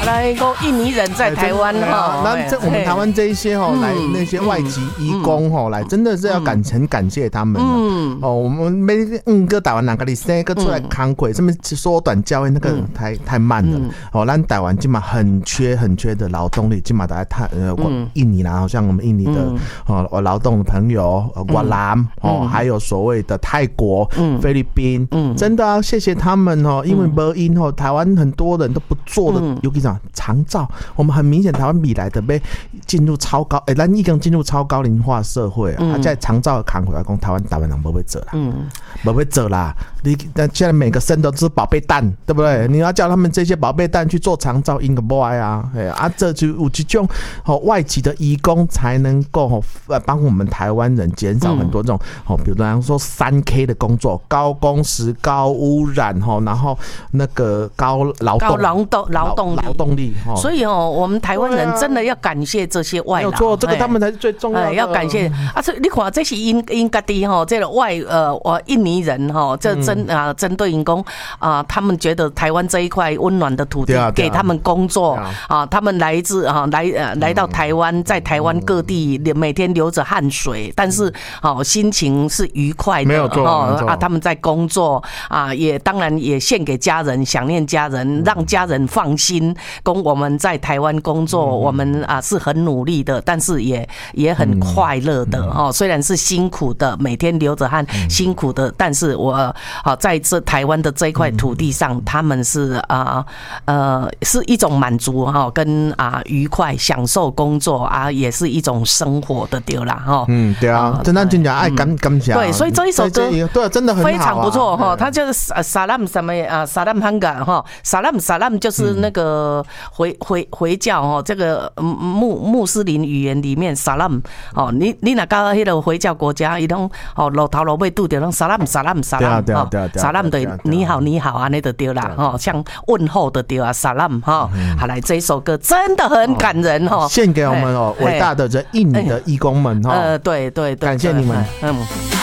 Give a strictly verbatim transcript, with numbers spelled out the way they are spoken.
来个印尼人在台湾哈， 那这我们台湾这一些哈，来那些外籍移工哈，来真的是要感很感谢他们嗯哦，我们每嗯个台湾人，个你生个出来扛鬼，这么缩短教育那个太太慢了哦，咱台湾今嘛很缺很缺的劳动力，今嘛大家太呃印尼啦，好像我们印尼的哦劳动的朋友，越南哦，还有所谓的泰国、菲律宾，真的要谢谢他们哦，因为没因哦，台湾很多人都不做的，尤其讲长照，我们很明显台湾未来的被进入超高，哎，咱已经进入超高龄化社会啊，啊，在长照的扛回来讲，台湾台湾人不会做啦，嗯，不会做啦，你那现在每个生都是宝贝蛋，对不对？你要叫他们这些宝贝蛋去做长照，应该不爱啊，哎啊，这就有这种哦外籍的移工才能够呃帮我们台湾人减少很多这种哦，比如说三 K 的工作，高工时、高污染哈，然后那个高劳动、 高劳动、劳动力、 劳动力哈。 所以哦，我们台湾人真的要感谢这些外劳，没有错，这个他们才是最重要的。 要感谢啊！这你看，这是因因家己哈，这个外呃，我印尼人哈，这针啊针对因公啊，他们觉得台湾这一块温暖的土地给他们工作啊，他们来自啊来呃来到台湾，在台湾各地每天流着汗水，但是好心情是愉快的， 没有错啊，他们在工作啊，也当然也献给家人，想念家人，让家人放心。供我们在台湾工作，我们啊是很努力的，但是也也很快乐的哦。虽然是辛苦的，每天流着汗，辛苦的，但是我啊在这台湾的这一块土地上，他们是啊呃是一种满足哈，跟啊愉快享受工作啊，也是一种生活的对啦哈。 嗯，对啊，真的真的爱感感谢。 对，所以这一首歌对真的很好， 非常不错哈。它就是萨拉姆什么啊，萨拉姆汉嘎哈，萨拉姆萨拉姆就是那个回回回教哈，这个穆穆斯林语言里面萨拉姆哦，你你那到迄个回教国家，伊拢哦路头路尾拄着拢萨拉姆萨拉姆萨拉姆哈，萨拉姆对你好你好啊，那就对啦哈，像问候的对啊，萨拉姆哈。好来，这一首歌真的很感人哈， 献给我们哦伟大的这印尼的义工们哈。 呃，对对对， 感谢你们， 嗯。